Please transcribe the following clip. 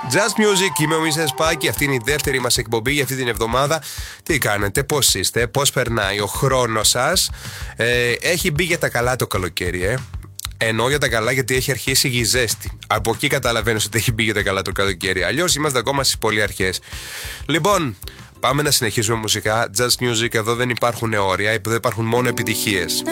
Just Music, είμαι ο Μίσας Σπάκη. Αυτή είναι η δεύτερη μας εκπομπή για αυτή την εβδομάδα. Τι κάνετε, πώς είστε, πώς περνάει ο χρόνος σας? Έχει μπει για τα καλά το καλοκαίρι, Εννοώ για τα καλά γιατί έχει αρχίσει η ζέστη. Από εκεί καταλαβαίνεις ότι έχει μπει για τα καλά το καλοκαίρι. Αλλιώς είμαστε ακόμα στις πολύ αρχές. Λοιπόν, πάμε να συνεχίσουμε μουσικά. Just Music, εδώ δεν υπάρχουν όρια, εδώ υπάρχουν μόνο επιτυχίες.